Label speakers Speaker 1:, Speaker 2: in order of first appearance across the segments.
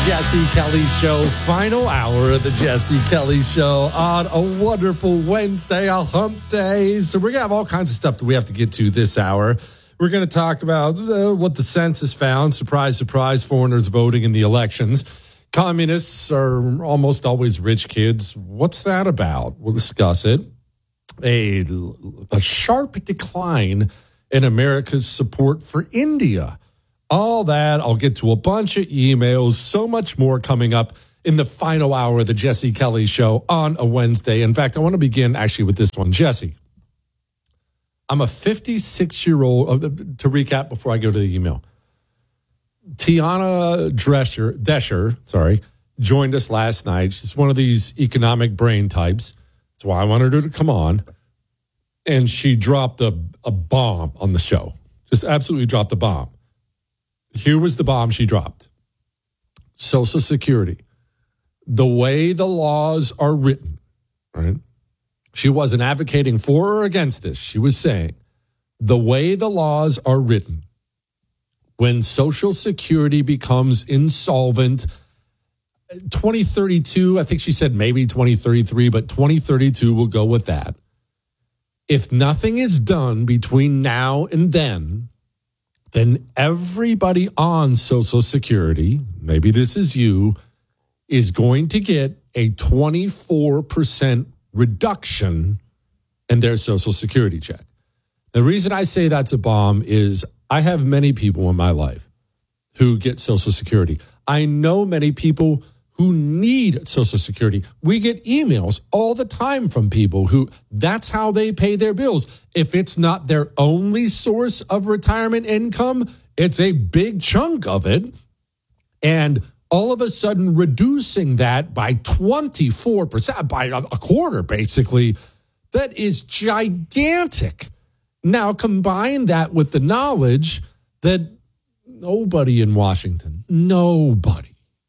Speaker 1: Jesse Kelly Show, final hour of the Jesse Kelly Show on a wonderful Wednesday, a hump day. So we're going to have all kinds of stuff that we have to get to this hour. We're going to talk about what the census found. Surprise, surprise, foreigners voting in the elections. Communists are almost always rich kids. What's that about? We'll discuss it. A sharp decline in America's support for India. All that, I'll get to a bunch of emails, so much more coming up in the final hour of the Jesse Kelly Show on a Wednesday. In fact, I want to begin actually with this one. Jesse, I'm a 56-year-old, to recap before I go to the email. Tiana Desher, joined us last night. She's one of these economic brain types. That's why I wanted her to come on. And she dropped a bomb on the show. Just absolutely dropped a bomb. Here was the bomb she dropped. Social Security. The way the laws are written, right? She wasn't advocating for or against this. She was saying the way the laws are written, when Social Security becomes insolvent, 2032, I think she said maybe 2033, but 2032 will go with that. If nothing is done between now and then everybody on Social Security, maybe this is you, is going to get a 24% reduction in their Social Security check. The reason I say that's a bomb is I have many people in my life who get Social Security. I know many people who need Social Security. We get emails all the time from people who that's how they pay their bills. If it's not their only source of retirement income, it's a big chunk of it. And all of a sudden reducing that by 24%, by a quarter, basically, that is gigantic. Now, combine that with the knowledge that nobody in Washington, nobody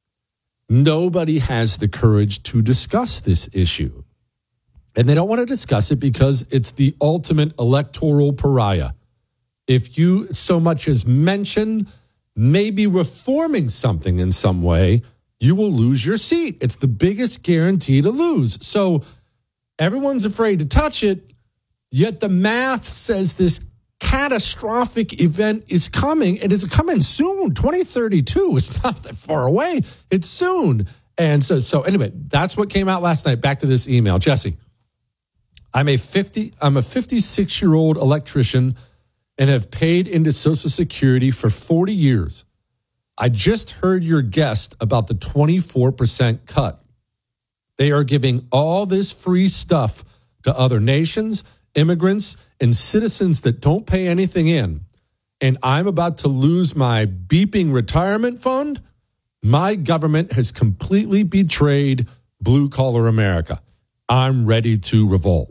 Speaker 1: has the courage to discuss this issue. And they don't want to discuss it because it's the ultimate electoral pariah. If you so much as mention maybe reforming something in some way, you will lose your seat. It's the biggest guarantee to lose. So everyone's afraid to touch it, yet the math says this catastrophic event is coming, and it's coming soon. 2032. It's not that far away. It's soon. And so anyway, that's what came out last night. Back to this email. Jesse, I'm a 56-year-old electrician and have paid into Social Security for 40 years. I just heard your guest about the 24% cut. They are giving all this free stuff to other nations, immigrants, and citizens that don't pay anything in. And I'm about to lose my beeping retirement fund. My government has completely betrayed blue-collar America. I'm ready to revolt.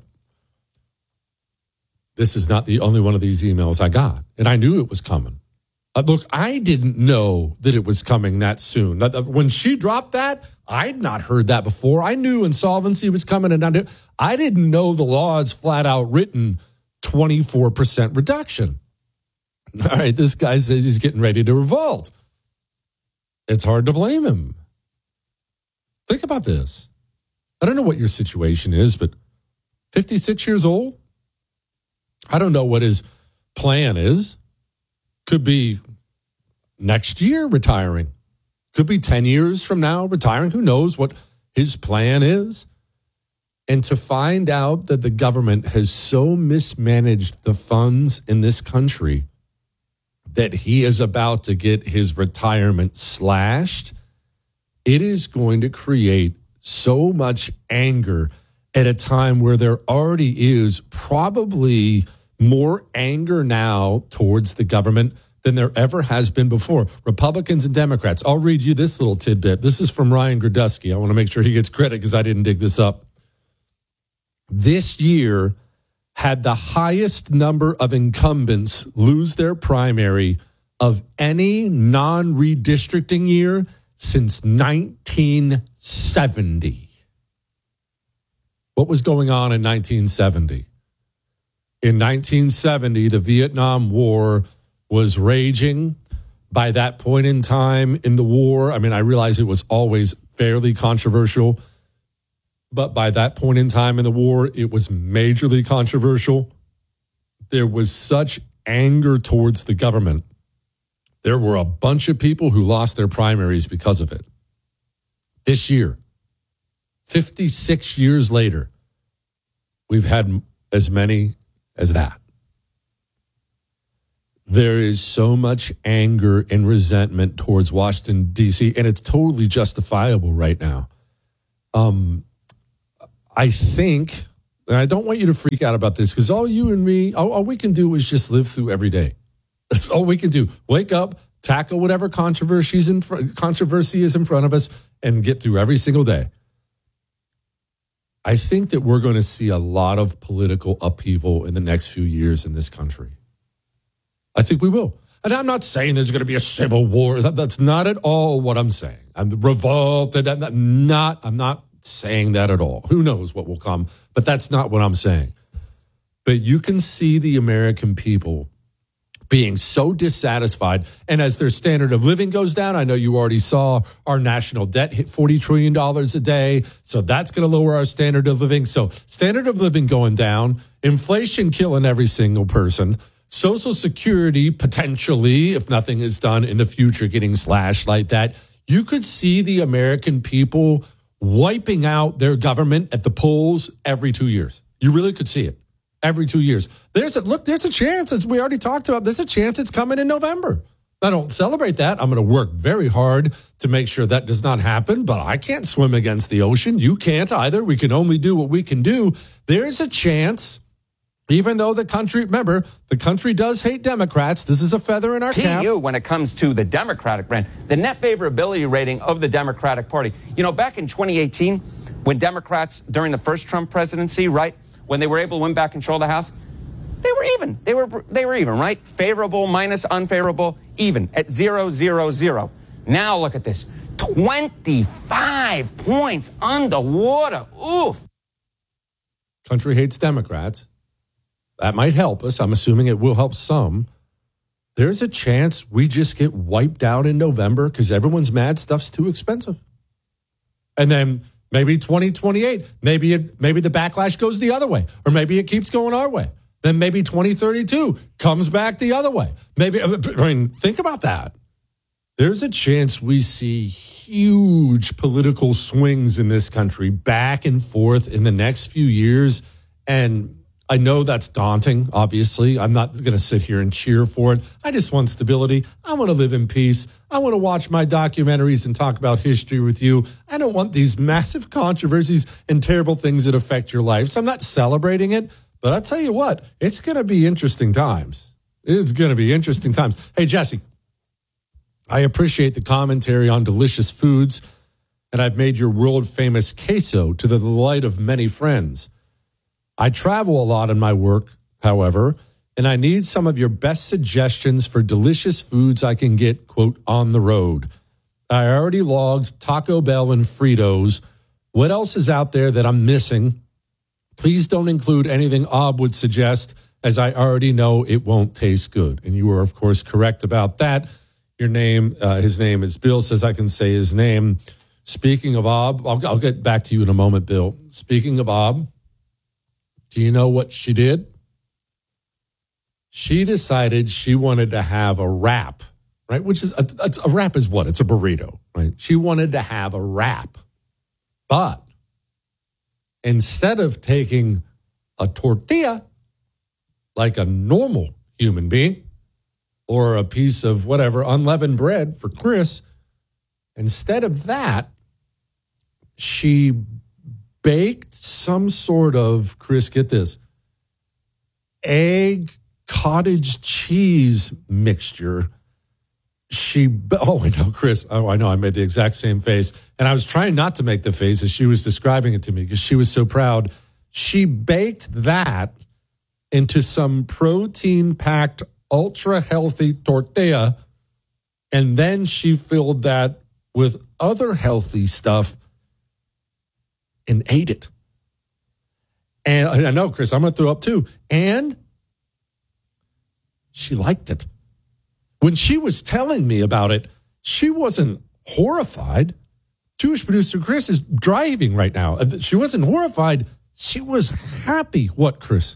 Speaker 1: This is not the only one of these emails I got, and I knew it was coming. Look, I didn't know that it was coming that soon. When she dropped that, I'd not heard that before. I knew insolvency was coming, and I didn't know the law is flat out written 24% reduction. All right, this guy says he's getting ready to revolt. It's hard to blame him. Think about this. I don't know what your situation is, but 56 years old? I don't know what his plan is. Could be next year retiring. Could be 10 years from now retiring. Who knows what his plan is? And to find out that the government has so mismanaged the funds in this country that he is about to get his retirement slashed, it is going to create so much anger at a time where there already is probably more anger now towards the government than there ever has been before. Republicans and Democrats. I'll read you this little tidbit. This is from Ryan Grodusky. I want to make sure he gets credit because I didn't dig this up. This year had the highest number of incumbents lose their primary of any non-redistricting year since 1970. What was going on in 1970? In 1970, the Vietnam War was raging. By that point in time in the war, I mean, I realize it was always fairly controversial, but by that point in time in the war, it was majorly controversial. There was such anger towards the government. There were a bunch of people who lost their primaries because of it. This year, 56 years later, we've had as many as that. There is so much anger and resentment towards Washington, D.C., and it's totally justifiable right now. I think, and I don't want you to freak out about this, because all you and me, all we can do is just live through every day. That's all we can do. Wake up, tackle whatever controversy is in front of us, and get through every single day. I think that we're going to see a lot of political upheaval in the next few years in this country. I think we will. And I'm not saying there's going to be a civil war. That's not at all what I'm saying. I'm revolted. I'm not saying that at all. Who knows what will come, but that's not what I'm saying. But you can see the American people being so dissatisfied. And as their standard of living goes down, I know you already saw our national debt hit $40 trillion a day. So that's going to lower our standard of living. So standard of living going down, inflation killing every single person, Social Security potentially, if nothing is done in the future, getting slashed like that. You could see the American people wiping out their government at the polls every 2 years. You really could see it. Every 2 years. There's a chance, as we already talked about, there's a chance it's coming in November. I don't celebrate that. I'm going to work very hard to make sure that does not happen, but I can't swim against the ocean. You can't either. We can only do what we can do. There's a chance, even though the country does hate Democrats. This is a feather in our cap.
Speaker 2: When it comes to the Democratic brand, the net favorability rating of the Democratic Party. You know, back in 2018, when Democrats, during the first Trump presidency, right, when they were able to win back control of the House, they were even. They were even, right? Favorable minus unfavorable, even at 0-0-0. Now look at this. 25 points underwater. Oof.
Speaker 1: Country hates Democrats. That might help us. I'm assuming it will help some. There's a chance we just get wiped out in November because everyone's mad stuff's too expensive. And then maybe 2028, maybe the backlash goes the other way, or maybe it keeps going our way. Then maybe 2032 comes back the other way. Think about that. There's a chance we see huge political swings in this country back and forth in the next few years. And I know that's daunting, obviously. I'm not going to sit here and cheer for it. I just want stability. I want to live in peace. I want to watch my documentaries and talk about history with you. I don't want these massive controversies and terrible things that affect your life. So I'm not celebrating it, but I'll tell you what, it's going to be interesting times. It's going to be interesting times. Hey, Jesse, I appreciate the commentary on delicious foods, and I've made your world-famous queso to the delight of many friends. I travel a lot in my work, however, and I need some of your best suggestions for delicious foods I can get, quote, on the road. I already logged Taco Bell and Fritos. What else is out there that I'm missing? Please don't include anything Ob would suggest, as I already know it won't taste good. And you are, of course, correct about that. His name is Bill, says I can say his name. Speaking of Ob, I'll get back to you in a moment, Bill. Speaking of Ob, do you know what she did? She decided she wanted to have a wrap, right? Which is a wrap is what? It's a burrito, right? She wanted to have a wrap. But instead of taking a tortilla like a normal human being or a piece of whatever unleavened bread for Chris, instead of that, she baked some sort of, Chris, get this, egg cottage cheese mixture. I know, Chris. Oh, I know. I made the exact same face. And I was trying not to make the face as she was describing it to me because she was so proud. She baked that into some protein-packed, ultra-healthy tortilla, and then she filled that with other healthy stuff and ate it. And I know, Chris, I'm going to throw up too. And she liked it. when she was telling me about it, she wasn't horrified. Jewish producer Chris is driving right now. She wasn't horrified. She was happy. What, Chris?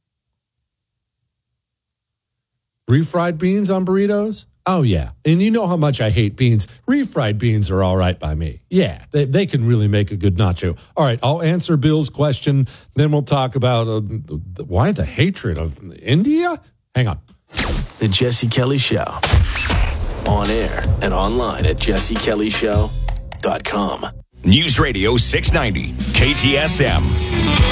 Speaker 1: Refried beans on burritos? Oh, yeah. And you know how much I hate beans. Refried beans are all right by me. Yeah, they can really make a good nacho. All right, I'll answer Bill's question. Then we'll talk about why the hatred of India? Hang on.
Speaker 3: The Jesse Kelly Show. On air and online at jessekellyshow.com.
Speaker 4: News Radio 690, KTSM.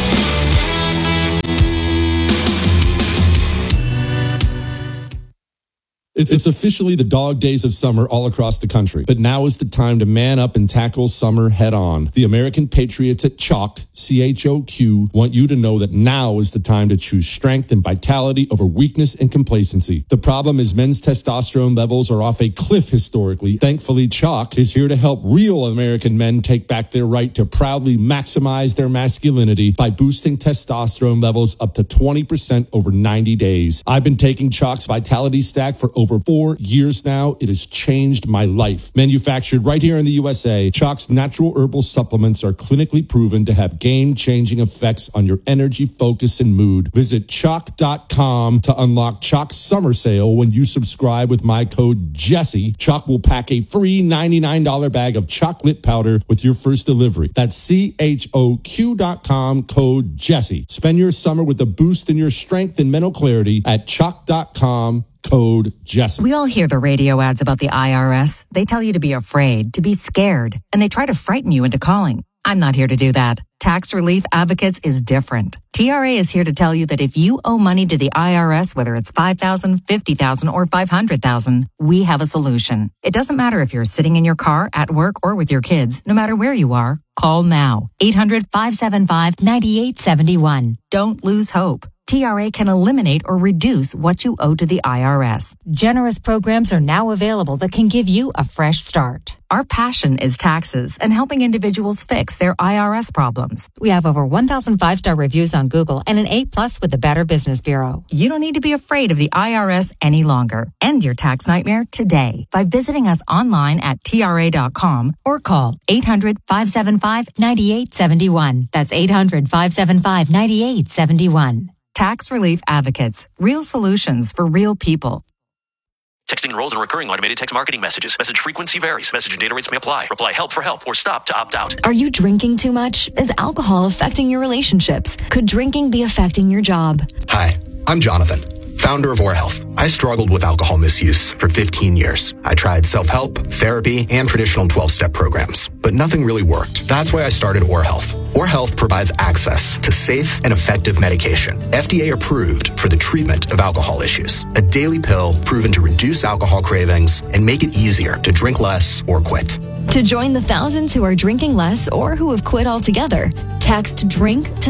Speaker 5: It's officially the dog days of summer all across the country. But now is the time to man up and tackle summer head on. The American Patriots at Chalk, CHOQ, want you to know that now is the time to choose strength and vitality over weakness and complacency. The problem is men's testosterone levels are off a cliff historically. Thankfully, Chalk is here to help real American men take back their right to proudly maximize their masculinity by boosting testosterone levels up to 20% over 90 days. I've been taking Chalk's Vitality Stack for over 4 years now. It has changed my life. Manufactured right here in the USA, Chalk's natural herbal supplements are clinically proven to have game-changing effects on your energy, focus, and mood. Visit Chalk.com to unlock Chalk's summer sale. When you subscribe with my code Jesse, Chalk will pack a free $99 bag of chocolate powder with your first delivery. That's CHOQ.com, code Jesse. Spend your summer with a boost in your strength and mental clarity at Chalk.com. Code Jesse.
Speaker 6: We all hear the radio ads about the IRS. They tell you to be afraid, to be scared, and they try to frighten you into calling. I'm not here to do that. Tax Relief Advocates is different. TRA is here to tell you that if you owe money to the IRS, whether it's $5,000, $50,000, or $500,000, we have a solution. It doesn't matter if you're sitting in your car, at work, or with your kids. No matter where you are, call now. 800-575-9871. Don't lose hope. TRA can eliminate or reduce what you owe to the IRS. Generous programs are now available that can give you a fresh start. Our passion is taxes and helping individuals fix their IRS problems. We have over 1,000 5-star reviews on Google and an A+ with the Better Business Bureau. You don't need to be afraid of the IRS any longer. End your tax nightmare today by visiting us online at TRA.com or call 800-575-9871. That's 800-575-9871. Tax Relief Advocates. Real solutions for real people.
Speaker 3: Texting enrolls in recurring automated text marketing messages. Message frequency varies. Message and data rates may apply. Reply help for help or stop to opt out.
Speaker 7: Are you drinking too much? Is alcohol affecting your relationships? Could drinking be affecting your job?
Speaker 8: Hi, I'm Jonathan, founder of Or Health. I struggled with alcohol misuse for 15 years. I tried self-help, therapy, and traditional 12-step programs, but nothing really worked. That's why I started Or Health. Or Health provides access to safe and effective medication, FDA approved for the treatment of alcohol issues. A daily pill proven to reduce alcohol cravings and make it easier to drink less or quit.
Speaker 7: To join the thousands who are drinking less or who have quit altogether, text DRINK to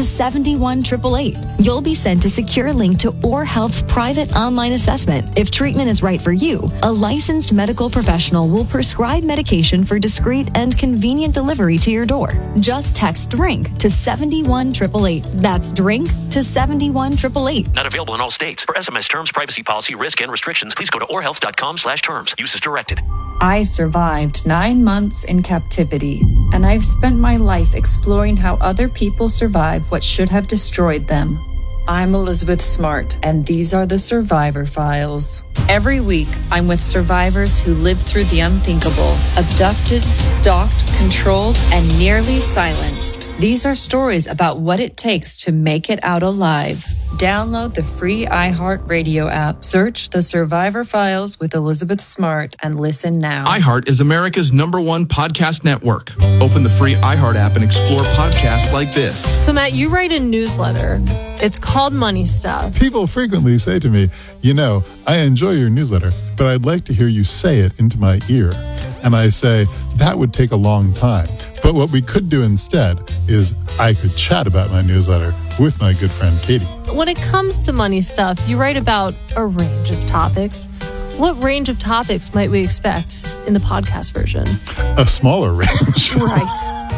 Speaker 7: 71888. You'll be sent a secure link to Or Health's private online assessment. If treatment is right for you, a licensed medical professional will prescribe medication for discreet and convenient delivery to your door. Just text DRINK to 71888. That's DRINK to 71888.
Speaker 3: Not available in all states. For SMS terms, privacy policy, risk, and restrictions, please go to orhealth.com/terms. Use is directed.
Speaker 9: I survived 9 months in captivity, and I've spent my life exploring how other people survive what should have destroyed them. I'm Elizabeth Smart, and these are the Survivor Files. Every week, I'm with survivors who lived through the unthinkable, abducted, stalked, controlled, and nearly silenced. These are stories about what it takes to make it out alive. Download the free iHeartRadio app. Search The Survivor Files with Elizabeth Smart and listen now.
Speaker 10: iHeart is America's #1 podcast network. Open the free iHeart app and explore podcasts like this.
Speaker 11: So, Matt, you write a newsletter. It's called Money Stuff.
Speaker 12: People frequently say to me, you know, I enjoy your newsletter, but I'd like to hear you say it into my ear. And I say, that would take a long time. But what we could do instead is I could chat about my newsletter with my good friend Katie.
Speaker 11: When it comes to money stuff, you write about a range of topics. What range of topics might we expect in the podcast version?
Speaker 12: A smaller range.
Speaker 11: Right.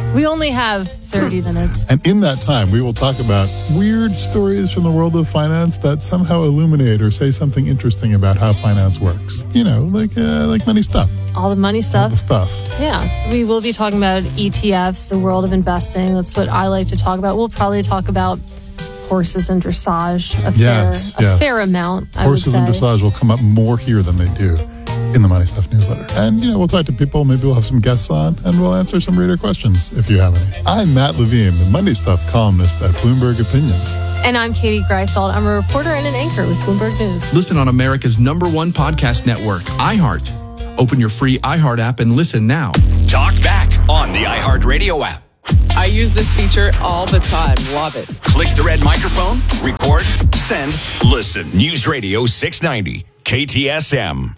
Speaker 11: We only have 30 minutes.
Speaker 12: And in that time, we will talk about weird stories from the world of finance that somehow illuminate or say something interesting about how finance works. You know, like money stuff.
Speaker 11: All the money stuff.
Speaker 12: All the stuff.
Speaker 11: Yeah. We will be talking about ETFs, the world of investing. That's what I like to talk about. We'll probably talk about horses and dressage a fair amount,
Speaker 12: Horses and dressage will come up more here than they do in the Money Stuff newsletter. And, we'll talk to people. Maybe we'll have some guests on, and we'll answer some reader questions if you have any. I'm Matt Levine, the Monday Stuff columnist at Bloomberg Opinion.
Speaker 11: And I'm Katie Greifeld. I'm a reporter and an anchor with Bloomberg News.
Speaker 10: Listen on America's #1 podcast network, iHeart. Open your free iHeart app and listen now.
Speaker 4: Talk back on the iHeartRadio app.
Speaker 13: I use this feature all the time. Love it.
Speaker 4: Click the red microphone, record, send, listen. News Radio 690, KTSM.